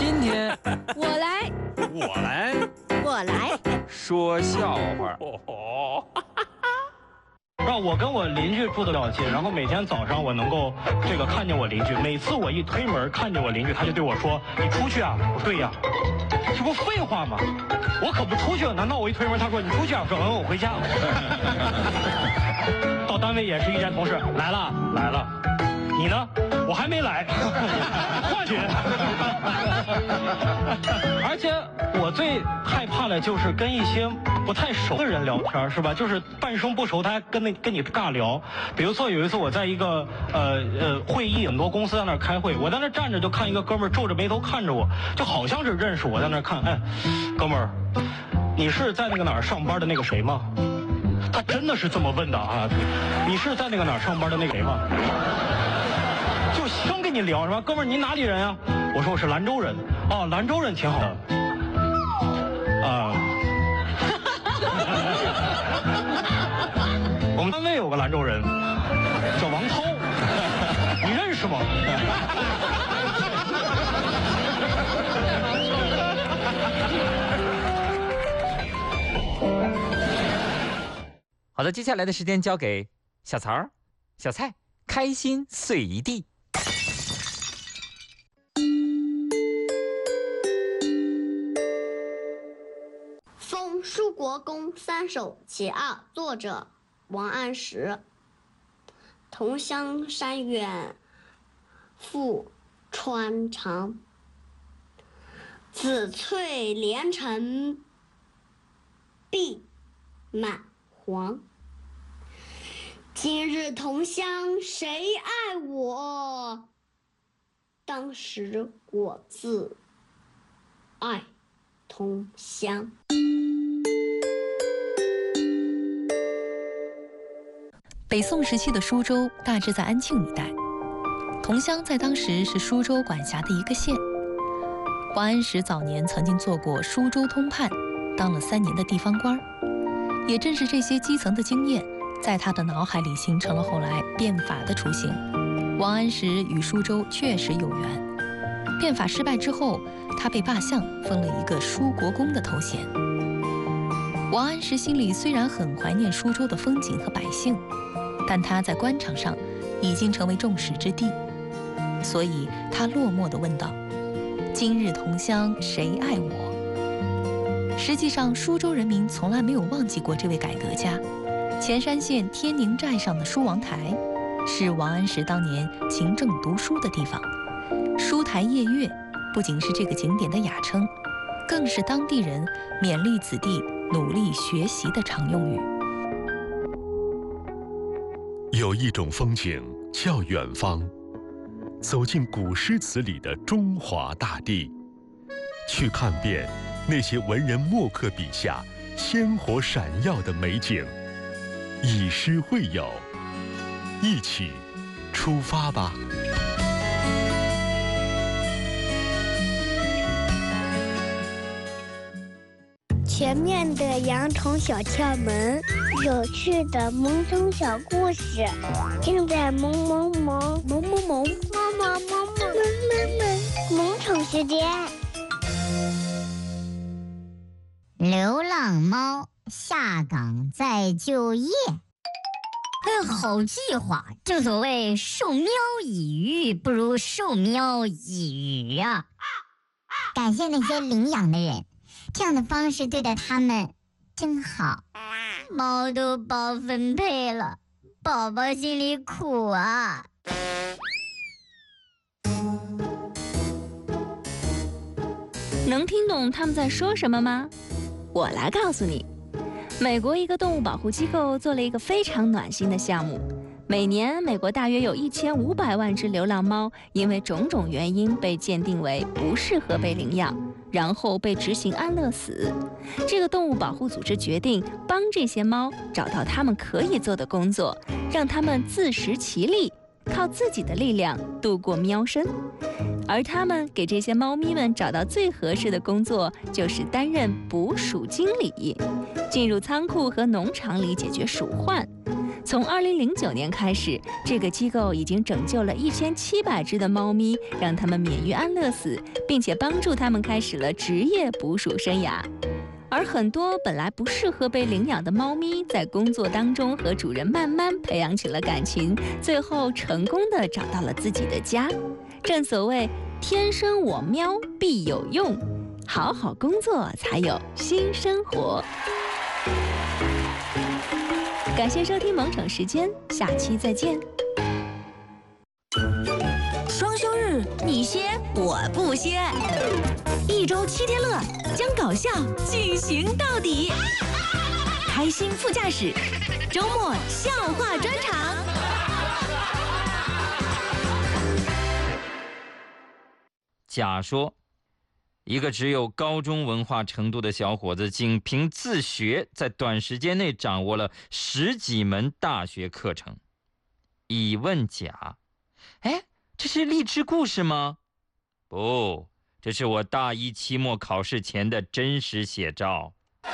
今天我来， 我来我来说笑话。 让我跟我邻居住得了近，然后每天早上我能够看见我邻居，每次我一推门看见我邻居，他就对我说：“你出去啊？”我说：“对呀。”这不废话吗？我可不出去了。难道我一推门，他说：“你出去啊？”我说：“我回家了。”到单位也是一见同事，来了，你呢？我还没来，换去。而且我最害怕的就是跟一些不太熟的人聊天，是吧？就是半生不熟，他还跟你尬聊。比如说有一次我在一个会议，很多公司在那儿开会，我在那儿站着就看一个哥们儿皱着眉头看着我，就好像是认识我，在那儿看。哎，哥们儿，你是在那个哪儿上班的那个谁吗？他真的是这么问的啊！你是在那个哪儿上班的那个谁吗？就生跟你聊是吧？哥们儿，您哪里人啊？我说我是兰州人。哦，兰州人挺好的。我们单位有个兰州人，叫王涛，你认识吗？ 好的，接下来的时间交给小曹儿、小蔡，开心碎一地。 送舒国公3首其2，作者王安石。同乡山远复川长，紫翠连城碧满黄。今日同乡谁爱我？当时我自爱同乡。 北宋时期的舒州大致在安庆一带，同乡在当时是舒州管辖的一个县。王安石早年曾经做过舒州通判，当了3年的地方官。也正是这些基层的经验，在他的脑海里形成了后来变法的雏形。王安石与舒州确实有缘。变法失败之后，他被罢相，封了一个舒国公的头衔。王安石心里虽然很怀念舒州的风景和百姓，但他在官场上已经成为众矢之的，所以他落寞地问道：“今日同乡谁爱我？”实际上，舒州人民从来没有忘记过这位改革家。前山县天宁寨上的舒王台，是王安石当年勤政读书的地方。舒台夜月不仅是这个景点的雅称，更是当地人勉励子弟努力学习的常用语。 有一种风景叫远方，走进古诗词里的中华大地，去看遍那些文人墨客笔下鲜活闪耀的美景，以诗会友，一起出发吧。 前面的羊虫小窍门，有趣的萌宠小故事，正在萌宠时间。 流浪猫下岗再就业。好计划，正所谓授喵以鱼，不如授喵以渔啊！感谢那些领养的人，这样的方式对待他们真好。猫都包分配了，宝宝心里苦啊。 能听懂他们在说什么吗？我来告诉你。美国一个动物保护机构做了一个非常暖心的项目。每年，美国大约有1500万只流浪猫因为种种原因被鉴定为不适合被领养，然后被执行安乐死。这个动物保护组织决定帮这些猫找到它们可以做的工作，让它们自食其力，靠自己的力量度过喵生。而他们给这些猫咪们找到最合适的工作，就是担任捕鼠经理，进入仓库和农场里解决鼠患。 从2009年开始，这个机构已经拯救了1700只的猫咪，让它们免于安乐死，并且帮助它们开始了职业捕鼠生涯。而很多本来不适合被领养的猫咪，在工作当中和主人慢慢培养起了感情，最后成功地找到了自己的家。正所谓天生我喵必有用，好好工作才有新生活。感谢收听萌宠时间，下期再见。 双休日，你歇我不歇，一周7天乐，将搞笑进行到底。开心副驾驶，周末笑话专场。 甲说，一个只有高中文化程度的小伙子，仅凭自学，在短时间内掌握了10几门大学课程。乙问甲，哎，这是励志故事吗？不，这是我大一期末考试前的真实写照。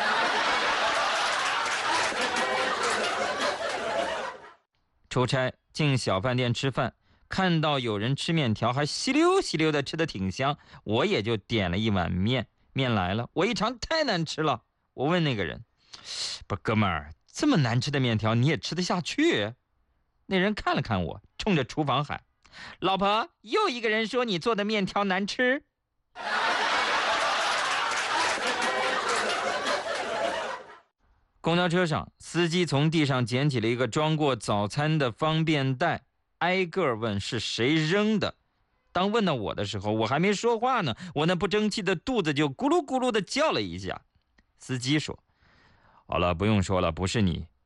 出差进小饭店吃饭，看到有人吃面条还稀溜稀溜的，吃得挺香，我也就点了一碗面。面来了，我一尝太难吃了，我问那个人，不，哥们儿，这么难吃的面条你也吃得下去？那人看了看我，冲着厨房喊，老婆，又一个人说你做的面条难吃。公交车上，司机从地上捡起了一个装过早餐的方便袋，挨个问是谁扔的。当问到我的时候，我还没说话呢，我那不争气的肚子就咕噜咕噜的叫了一下。司机说，好了，不用说了，不是你，